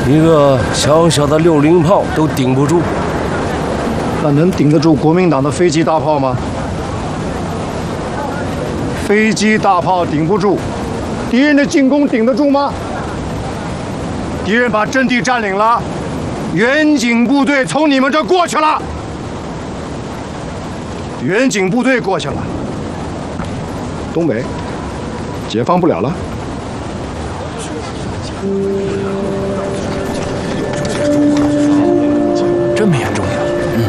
一个小小的60炮都顶不住， 那能顶得住国民党的飞机大炮吗？飞机大炮顶不住，敌人的进攻顶得住吗？敌人把阵地占领了，远警部队从你们这过去了，远警部队过去了，东北解放不了了。 这么严重呀？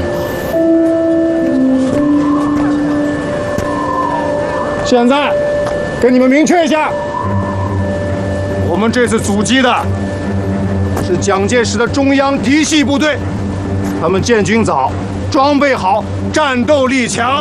现在跟你们明确一下，我们这次阻击的是蒋介石的中央嫡系部队，他们建军早，装备好，战斗力强，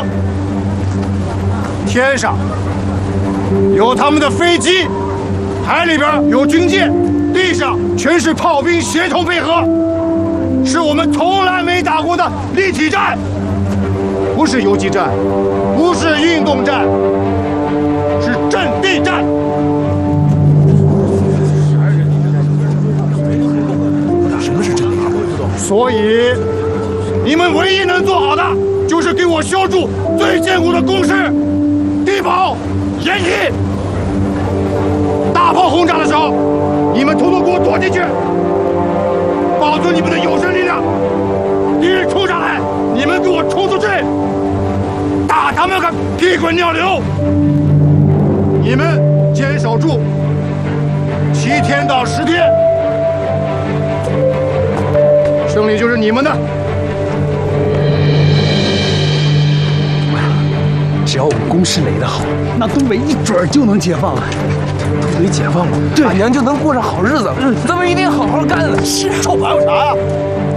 天上有他们的飞机，海里边有军舰，地上全是炮兵协同配合，是我们从来没打过的立体战，不是游击战，不是运动战，是阵地战。 什么是阵地战？ 所以，你们唯一能做好的，就是给我修筑最坚固的工事，地堡、掩体。大炮轰炸的时候，你们统统给我躲进去，保存你们的有生力量。敌人冲上来，你们给我冲出去，打他们个屁滚尿流。你们坚守住7天到10天，胜利就是你们的。 只要我们攻势垒得好，那东北一准就能解放啊！东北解放了， 俺娘就能过上好日子。咱们一定好好干了。 是，臭牌有啥呀？